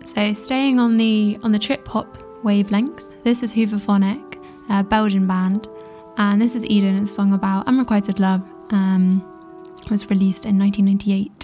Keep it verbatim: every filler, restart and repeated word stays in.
So staying on the on the trip hop wavelength, this is Hooverphonic, a Belgian band, and this is Eden. It's a song about unrequited love. Um, it was released in nineteen ninety-eight.